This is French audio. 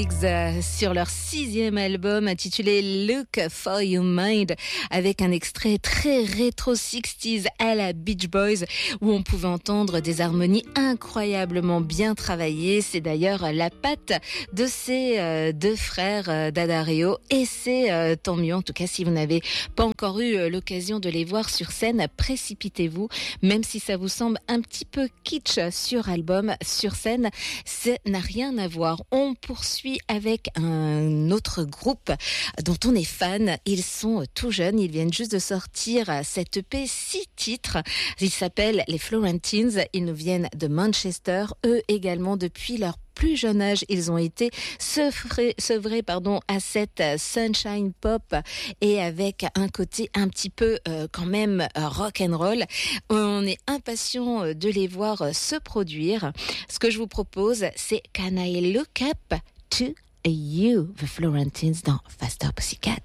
Sur leur 6e album intitulé Look for Your Mind, avec un extrait très rétro 60s à la Beach Boys où on pouvait entendre des harmonies incroyablement bien travaillées. C'est d'ailleurs la patte de ces deux frères D'Addario et c'est tant mieux. En tout cas, si vous n'avez pas encore eu l'occasion de les voir sur scène, précipitez-vous, même si ça vous semble un petit peu kitsch sur album, sur scène, ça n'a rien à voir. On poursuit avec un autre groupe dont on est fan. Ils sont tout jeunes, ils viennent juste de sortir cette EP 6 titres. Ils s'appellent les Florentines, ils nous viennent de Manchester. Eux également, depuis leur plus jeune âge, ils ont été sevrés à cette sunshine pop et avec un côté un petit peu quand même rock and roll. On est impatient de les voir se produire. Ce que je vous propose, c'est Can I Look Up to You, The Florentines dans Faster Pussycat.